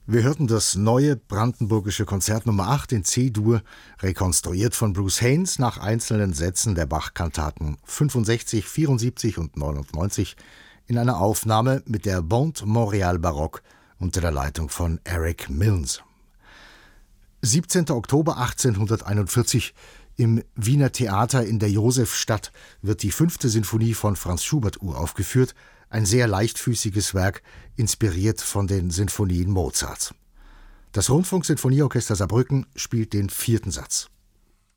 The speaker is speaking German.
Wir hörten das neue brandenburgische Konzert Nummer 8 in C-Dur, rekonstruiert von Bruce Haynes nach einzelnen Sätzen der Bach-Kantaten 65, 74 und 99 in einer Aufnahme mit der Bande Montréal Baroque unter der Leitung von Eric Milnes. 17. Oktober 1841 im Wiener Theater in der Josefstadt wird die 5. Sinfonie von Franz Schubert uraufgeführt, ein sehr leichtfüßiges Werk, inspiriert von den Sinfonien Mozarts. Das Rundfunksinfonieorchester Saarbrücken spielt den 4. Satz.